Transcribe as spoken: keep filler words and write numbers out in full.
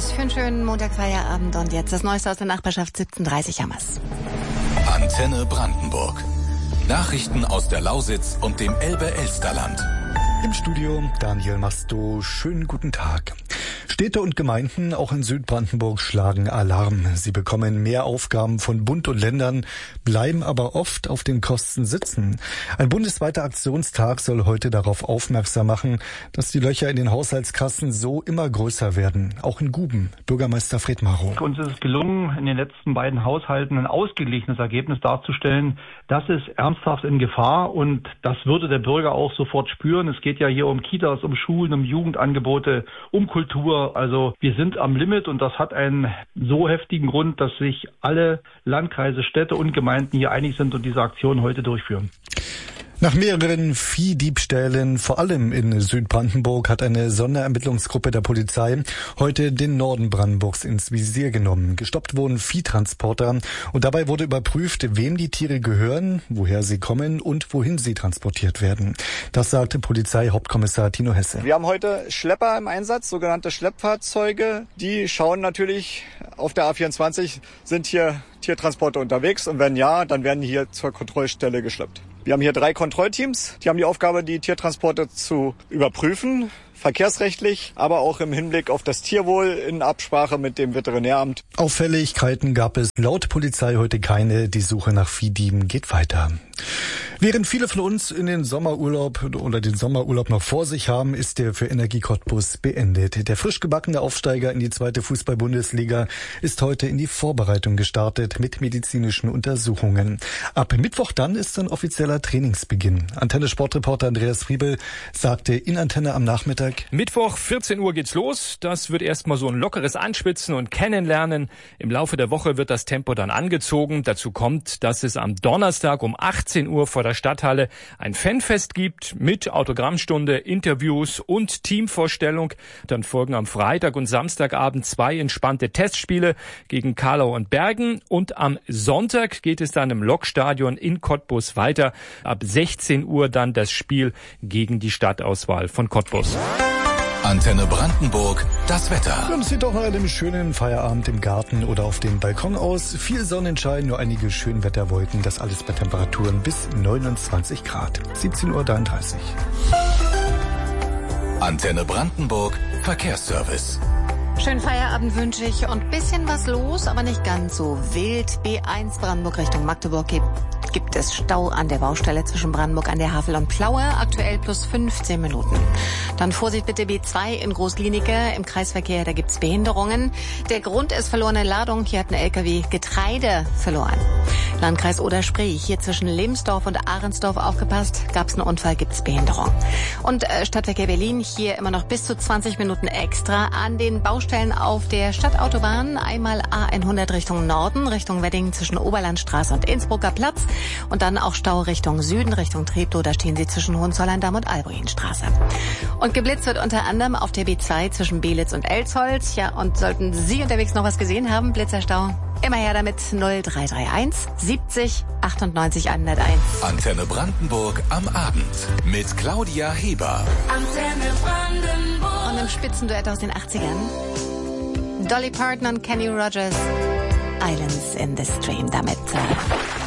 Tschüss für einen schönen Montagsfeierabend und jetzt das Neueste aus der Nachbarschaft siebzehn Uhr dreißig Hammers. Antenne Brandenburg. Nachrichten aus der Lausitz und dem Elbe-Elsterland. Im Studio Daniel Masto. Schönen guten Tag. Städte und Gemeinden, auch in Südbrandenburg, schlagen Alarm. Sie bekommen mehr Aufgaben von Bund und Ländern, bleiben aber oft auf den Kosten sitzen. Ein bundesweiter Aktionstag soll heute darauf aufmerksam machen, dass die Löcher in den Haushaltskassen so immer größer werden. Auch in Guben. Bürgermeister Fred Marow. Uns ist es gelungen, in den letzten beiden Haushalten ein ausgeglichenes Ergebnis darzustellen. Das ist ernsthaft in Gefahr und das würde der Bürger auch sofort spüren. Es geht ja hier um Kitas, um Schulen, um Jugendangebote, um Kultur. Also wir sind am Limit und das hat einen so heftigen Grund, dass sich alle Landkreise, Städte und Gemeinden hier einig sind und diese Aktion heute durchführen. Nach mehreren Viehdiebstählen, vor allem in Südbrandenburg, hat eine Sonderermittlungsgruppe der Polizei heute den Norden Brandenburgs ins Visier genommen. Gestoppt wurden Viehtransporter und dabei wurde überprüft, wem die Tiere gehören, woher sie kommen und wohin sie transportiert werden. Das sagte Polizeihauptkommissar Tino Hesse. Wir haben heute Schlepper im Einsatz, sogenannte Schleppfahrzeuge. Die schauen natürlich auf der A vierundzwanzig, sind hier Tiertransporte unterwegs und wenn ja, dann werden die hier zur Kontrollstelle geschleppt. Wir haben hier drei Kontrollteams, die haben die Aufgabe, die Tiertransporte zu überprüfen, verkehrsrechtlich, aber auch im Hinblick auf das Tierwohl in Absprache mit dem Veterinäramt. Auffälligkeiten gab es laut Polizei heute keine. Die Suche nach Viehdieben geht weiter. Während viele von uns in den Sommerurlaub oder den Sommerurlaub noch vor sich haben, ist der für Energie Cottbus beendet. Der frisch gebackene Aufsteiger in die zweite Fußball-Bundesliga ist heute in die Vorbereitung gestartet mit medizinischen Untersuchungen. Ab Mittwoch dann ist ein offizieller Trainingsbeginn. Antenne-Sportreporter Andreas Friebel sagte in Antenne am Nachmittag: Mittwoch, vierzehn Uhr geht's los. Das wird erstmal so ein lockeres Anschwitzen und Kennenlernen. Im Laufe der Woche wird das Tempo dann angezogen. Dazu kommt, dass es am Donnerstag um achtzehn Uhr vor der Stadthalle ein Fanfest gibt mit Autogrammstunde, Interviews und Teamvorstellung. Dann folgen am Freitag und Samstagabend zwei entspannte Testspiele gegen Karlau und Bergen. Und am Sonntag geht es dann im Lokstadion in Cottbus weiter. Ab sechzehn Uhr dann das Spiel gegen die Stadtauswahl von Cottbus. Antenne Brandenburg, das Wetter. Und es sieht doch nach einem schönen Feierabend im Garten oder auf dem Balkon aus. Viel Sonnenschein, nur einige Schönwetterwolken. Das alles bei Temperaturen bis neunundzwanzig Grad. siebzehn Uhr dreiunddreißig. Antenne Brandenburg, Verkehrsservice. Schönen Feierabend wünsche ich und bisschen was los, aber nicht ganz so wild. B eins Brandenburg Richtung Magdeburg gibt, gibt es Stau an der Baustelle zwischen Brandenburg an der Havel und Plaue, aktuell plus fünfzehn Minuten. Dann Vorsicht bitte B zwei in Großglienicke im Kreisverkehr, da gibt's Behinderungen. Der Grund ist verlorene Ladung, hier hat ein L K W Getreide verloren. Landkreis Oder-Spree, hier zwischen Lebensdorf und Ahrensdorf aufgepasst, gab's einen Unfall, gibt's Behinderung. Und äh, Stadtverkehr Berlin, hier immer noch bis zu zwanzig Minuten extra an den Baustellen auf der Stadtautobahn. Einmal A hundert Richtung Norden, Richtung Wedding zwischen Oberlandstraße und Innsbrucker Platz. Und dann auch Stau Richtung Süden, Richtung Treptow, da stehen sie zwischen Hohenzollern-Damm und Albrechtstraße. Und geblitzt wird unter anderem auf der B zwei zwischen Belitz und Elsholz. Ja, und sollten Sie unterwegs noch was gesehen haben, Blitzerstau, immer her damit null drei drei eins siebzig achtundneunzig hunderteins. Antenne Brandenburg am Abend mit Claudia Heber. Antenne Brandenburg. Und im Spitzenduett aus den achtzigern Dolly Parton und Kenny Rogers. Islands in the Stream damit. Äh